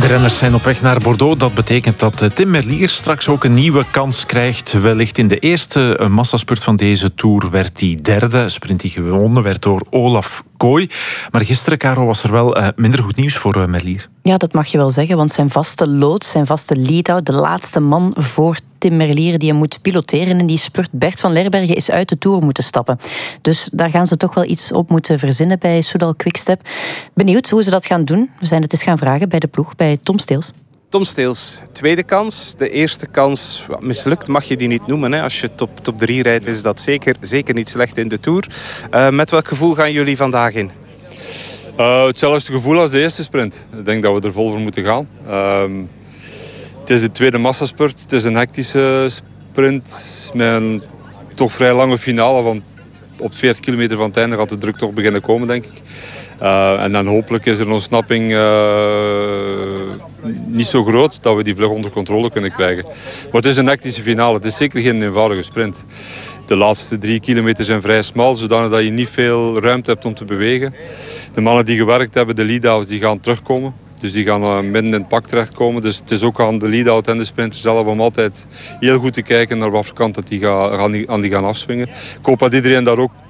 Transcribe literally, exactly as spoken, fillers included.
renners zijn op weg naar Bordeaux. Dat betekent dat Tim Merlier straks ook een nieuwe kans krijgt. Wellicht in de eerste massaspurt van deze Tour werd hij derde. Sprint die gewonnen werd door Olaf Kooi. Maar gisteren, Caro, was er wel uh, minder goed nieuws voor uh, Merlier. Ja, dat mag je wel zeggen, want zijn vaste loods, zijn vaste lead-out, de laatste man voor Tim Merlier die hem moet piloteren in die spurt, Bert van Lerbergen, is uit de Tour moeten stappen. Dus daar gaan ze toch wel iets op moeten verzinnen bij Soudal Quickstep. Benieuwd hoe ze dat gaan doen. We zijn het eens gaan vragen bij de ploeg, bij Tom Steels. Tom Steels, tweede kans. De eerste kans mislukt, mag je die niet noemen. Hè. Als je top, top drie rijdt, is dat zeker, zeker niet slecht in de Tour. Uh, met welk gevoel gaan jullie vandaag in? Uh, hetzelfde gevoel als de eerste sprint. Ik denk dat we er vol voor moeten gaan. Uh, het is de tweede massaspurt. Het is een hectische sprint met een toch vrij lange finale. Want op veertig kilometer van het einde gaat de druk toch beginnen komen, denk ik. Uh, en dan hopelijk is er een ontsnapping uh, niet zo groot dat we die vlug onder controle kunnen krijgen. Maar het is een hectische finale. Het is zeker geen eenvoudige sprint. De laatste drie kilometer zijn vrij smal, zodanig dat je niet veel ruimte hebt om te bewegen. De mannen die gewerkt hebben, de lead-outs, die gaan terugkomen. Dus die gaan uh, midden in het pak terechtkomen. Dus het is ook aan de lead-out en de sprinter zelf om altijd heel goed te kijken naar wat voor kant dat die ga, aan, die, aan die gaan afswingen. Ik hoop dat iedereen daar ook